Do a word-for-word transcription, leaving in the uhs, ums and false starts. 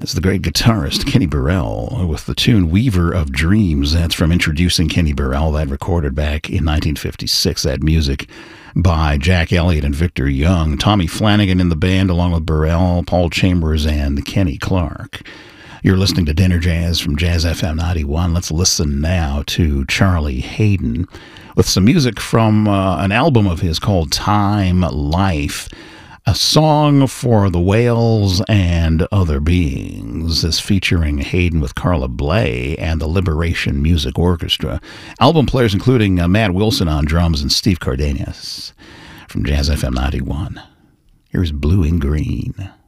It's the great guitarist Kenny Burrell with the tune Weaver of Dreams. That's from Introducing Kenny Burrell, that recorded back in nineteen fifty-six. That music by Jack Elliott and Victor Young. Tommy Flanagan in the band along with Burrell, Paul Chambers, and Kenny Clark. You're listening to Dinner Jazz from Jazz F M ninety-one. Let's listen now to Charlie Haden with some music from uh, an album of his called Time Life. A Song for the Whales and Other Beings. This featuring Haden with Carla Bley and the Liberation Music Orchestra. Album players including uh, Matt Wilson on drums and Steve Cardenas from Jazz F M ninety-one. Here's Blue and Green.